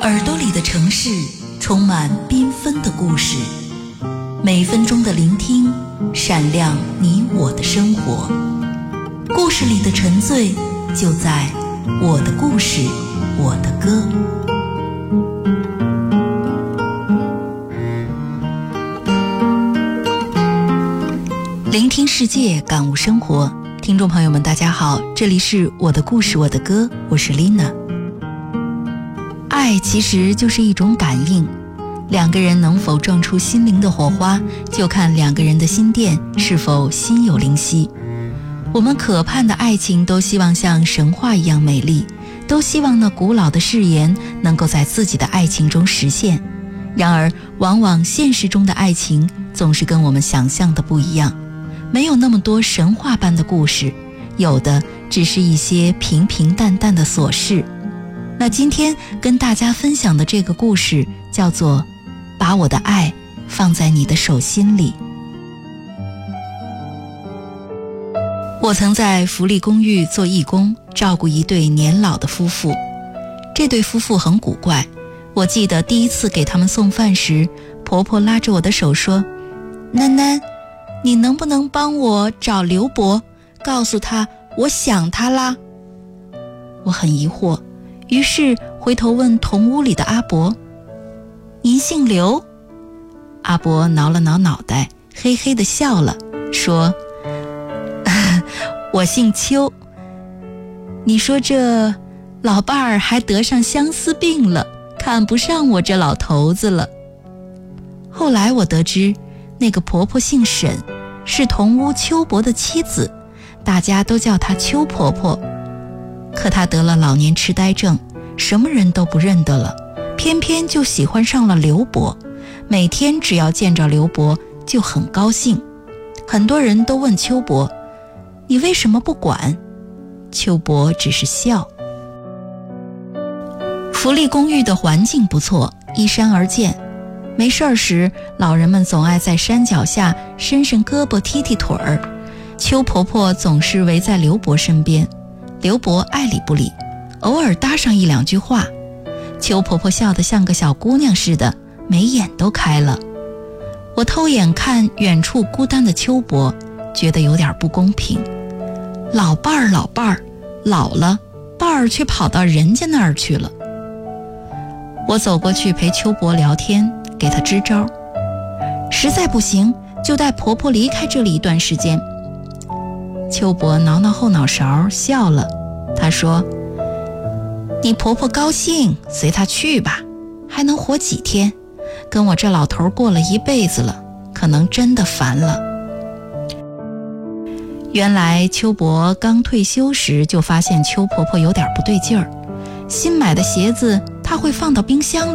耳朵里的城市充满缤纷的故事，每分钟的聆听闪亮你我的生活。故事里的沉醉就在我的故事我的歌。聆听世界，感悟生活。听众朋友们大家好，这里是我的故事我的歌，我是 Lina。 爱其实就是一种感应，两个人能否撞出心灵的火花，就看两个人的心电是否心有灵犀。我们渴盼的爱情都希望像神话一样美丽，都希望那古老的誓言能够在自己的爱情中实现。然而往往现实中的爱情总是跟我们想象的不一样，没有那么多神话般的故事，有的只是一些平平淡淡的琐事。那今天跟大家分享的这个故事叫做把我的爱放在你的手心里。我曾在福利公寓做义工，照顾一对年老的夫妇。这对夫妇很古怪，我记得第一次给他们送饭时，婆婆拉着我的手说：囡囡，你能不能帮我找刘伯，告诉他我想他啦？我很疑惑，于是回头问同屋里的阿伯：您姓刘？阿伯挠了挠脑袋，嘿嘿地笑了，说：我姓邱。你说这老伴儿还得上相思病了，看不上我这老头子了。后来我得知那个婆婆姓沈，是同屋邱伯的妻子，大家都叫她邱婆婆。可她得了老年痴呆症，什么人都不认得了，偏偏就喜欢上了刘伯，每天只要见着刘伯就很高兴。很多人都问邱伯：你为什么不管？邱伯只是笑。福利公寓的环境不错，依山而建。没事时，老人们总爱在山脚下伸伸胳膊踢踢腿儿。邱婆婆总是围在刘伯身边，刘伯爱理不理，偶尔搭上一两句话，邱婆婆笑得像个小姑娘似的，眉眼都开了。我偷眼看远处孤单的邱伯，觉得有点不公平。老伴儿老了，伴儿却跑到人家那儿去了。我走过去陪邱伯聊天，给他支招，实在不行就带婆婆离开这里一段时间。邱伯挠挠后脑勺笑了，他说：你婆婆高兴，随她去吧，还能活几天，跟我这老头过了一辈子了，可能真的烦了。原来邱伯刚退休时就发现邱婆婆有点不对劲儿，新买的鞋子她会放到冰箱里，